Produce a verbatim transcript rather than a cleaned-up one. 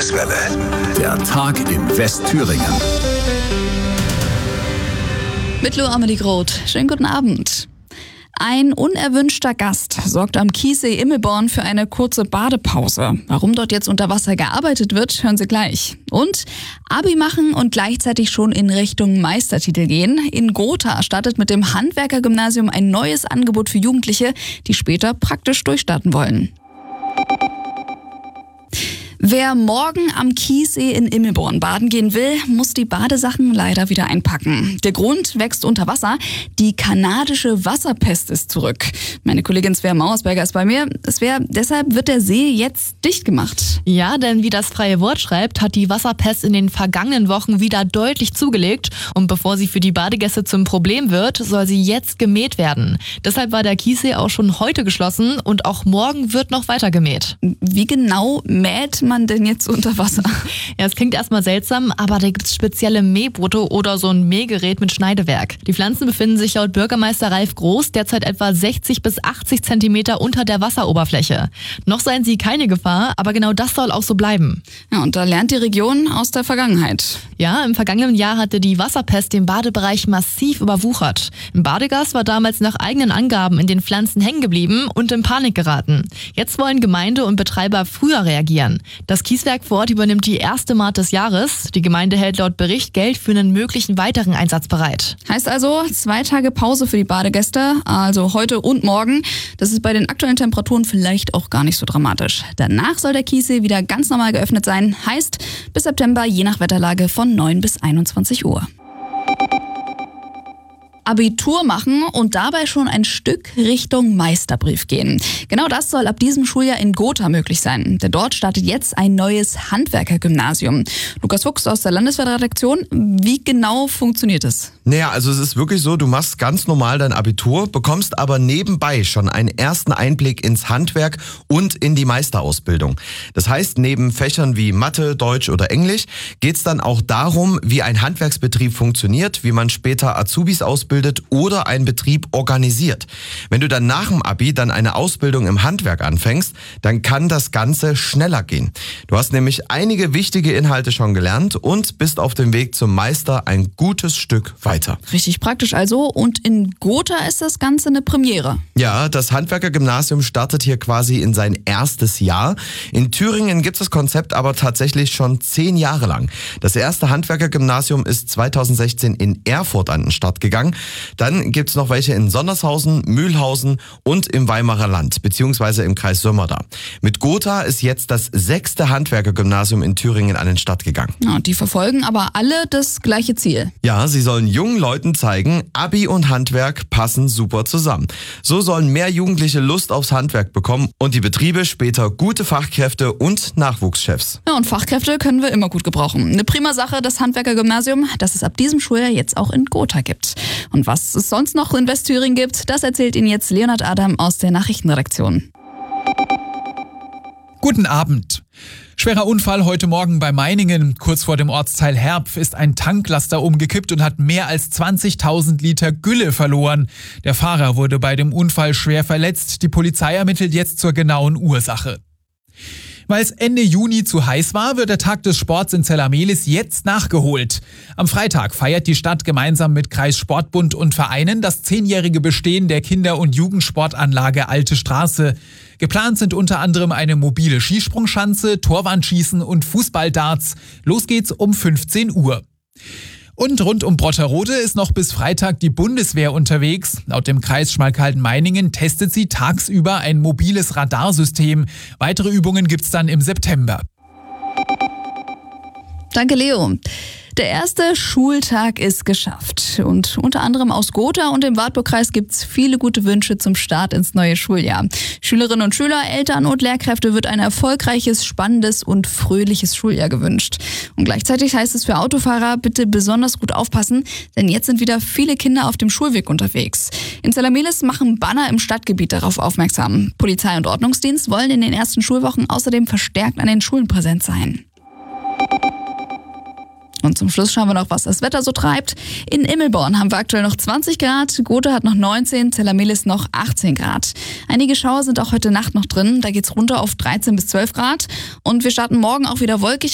Kurzwelle. Der Tag in Westthüringen. Mit Lou Amelie Groth. Schönen guten Abend. Ein unerwünschter Gast sorgt am Chiemsee Immelborn für eine kurze Badepause. Warum dort jetzt unter Wasser gearbeitet wird, hören Sie gleich. Und Abi machen und gleichzeitig schon in Richtung Meistertitel gehen. In Gotha startet mit dem Handwerkergymnasium ein neues Angebot für Jugendliche, die später praktisch durchstarten wollen. Wer morgen am Chiemsee in Immelborn baden gehen will, muss die Badesachen leider wieder einpacken. Der Grund wächst unter Wasser. Die kanadische Wasserpest ist zurück. Meine Kollegin Svea Mauersberger ist bei mir. Svea, deshalb wird der See jetzt dicht gemacht. Ja, denn wie das freie Wort schreibt, hat die Wasserpest in den vergangenen Wochen wieder deutlich zugelegt. Und bevor sie für die Badegäste zum Problem wird, soll sie jetzt gemäht werden. Deshalb war der Chiemsee auch schon heute geschlossen und auch morgen wird noch weiter gemäht. Wie genau mäht man denn jetzt unter Wasser? Ja, es klingt erstmal seltsam, aber da gibt es spezielle Mähboote oder so ein Mähgerät mit Schneidewerk. Die Pflanzen befinden sich laut Bürgermeister Ralf Groß derzeit etwa sechzig bis achtzig Zentimeter unter der Wasseroberfläche. Noch seien sie keine Gefahr, aber genau das soll auch so bleiben. Ja, und da lernt die Region aus der Vergangenheit. Ja, im vergangenen Jahr hatte die Wasserpest den Badebereich massiv überwuchert. Ein Badegast war damals nach eigenen Angaben in den Pflanzen hängen geblieben und in Panik geraten. Jetzt wollen Gemeinde und Betreiber früher reagieren. Das Kieswerk vor Ort übernimmt die erste Maat des Jahres. Die Gemeinde hält laut Bericht Geld für einen möglichen weiteren Einsatz bereit. Heißt also zwei Tage Pause für die Badegäste, also heute und morgen. Das ist bei den aktuellen Temperaturen vielleicht auch gar nicht so dramatisch. Danach soll der Chiemsee wieder ganz normal geöffnet sein. Heißt bis September je nach Wetterlage von neun bis einundzwanzig Uhr. Abitur machen und dabei schon ein Stück Richtung Meisterbrief gehen. Genau das soll ab diesem Schuljahr in Gotha möglich sein. Denn dort startet jetzt ein neues Handwerkergymnasium. Lukas Fuchs aus der Landeswetterredaktion. Wie genau funktioniert es? Naja, also es ist wirklich so, du machst ganz normal dein Abitur, bekommst aber nebenbei schon einen ersten Einblick ins Handwerk und in die Meisterausbildung. Das heißt, neben Fächern wie Mathe, Deutsch oder Englisch geht es dann auch darum, wie ein Handwerksbetrieb funktioniert, wie man später Azubis ausbildet oder einen Betrieb organisiert. Wenn du dann nach dem Abi dann eine Ausbildung im Handwerk anfängst, dann kann das Ganze schneller gehen. Du hast nämlich einige wichtige Inhalte schon gelernt und bist auf dem Weg zum Meister ein gutes Stück weiter. Richtig praktisch also. Und in Gotha ist das Ganze eine Premiere. Ja, das Handwerkergymnasium startet hier quasi in sein erstes Jahr. In Thüringen gibt es das Konzept aber tatsächlich schon zehn Jahre lang. Das erste Handwerkergymnasium ist zweitausendsechzehn in Erfurt an den Start gegangen. Dann gibt es noch welche in Sondershausen, Mühlhausen und im Weimarer Land, beziehungsweise im Kreis Sömmerda. Mit Gotha ist jetzt das sechste Handwerkergymnasium in Thüringen an den Start gegangen. Ja, die verfolgen aber alle das gleiche Ziel. Ja, sie sollen jungen Leuten zeigen, Abi und Handwerk passen super zusammen. So sollen mehr Jugendliche Lust aufs Handwerk bekommen und die Betriebe später gute Fachkräfte und Nachwuchschefs. Ja, und Fachkräfte können wir immer gut gebrauchen. Eine prima Sache, das Handwerkergymnasium, das es ab diesem Schuljahr jetzt auch in Gotha gibt. Und was es sonst noch in Westthüringen gibt, das erzählt Ihnen jetzt Leonhard Adam aus der Nachrichtenredaktion. Guten Abend. Schwerer Unfall heute Morgen bei Meiningen. Kurz vor dem Ortsteil Herpf ist ein Tanklaster umgekippt und hat mehr als zwanzigtausend Liter Gülle verloren. Der Fahrer wurde bei dem Unfall schwer verletzt. Die Polizei ermittelt jetzt zur genauen Ursache. Weil es Ende Juni zu heiß war, wird der Tag des Sports in Zell-Am-Mehlis jetzt nachgeholt. Am Freitag feiert die Stadt gemeinsam mit Kreissportbund und Vereinen das zehnjährige Bestehen der Kinder- und Jugendsportanlage Alte Straße. Geplant sind unter anderem eine mobile Skisprungschanze, Torwandschießen und Fußballdarts. Los geht's um fünfzehn Uhr. Und rund um Brotterode ist noch bis Freitag die Bundeswehr unterwegs. Laut dem Kreis Schmalkalden-Meiningen testet sie tagsüber ein mobiles Radarsystem. Weitere Übungen gibt's dann im September. Danke, Leo. Der erste Schultag ist geschafft und unter anderem aus Gotha und dem Wartburgkreis gibt's viele gute Wünsche zum Start ins neue Schuljahr. Schülerinnen und Schüler, Eltern und Lehrkräfte wird ein erfolgreiches, spannendes und fröhliches Schuljahr gewünscht. Und gleichzeitig heißt es für Autofahrer, bitte besonders gut aufpassen, denn jetzt sind wieder viele Kinder auf dem Schulweg unterwegs. In Zell-Am-Mehlis machen Banner im Stadtgebiet darauf aufmerksam. Polizei und Ordnungsdienst wollen in den ersten Schulwochen außerdem verstärkt an den Schulen präsent sein. Und zum Schluss schauen wir noch, was das Wetter so treibt. In Immelborn haben wir aktuell noch zwanzig Grad, Gotha hat noch neunzehn, Zell-Am-Mehlis noch achtzehn Grad. Einige Schauer sind auch heute Nacht noch drin, da geht's runter auf dreizehn bis zwölf Grad. Und wir starten morgen auch wieder wolkig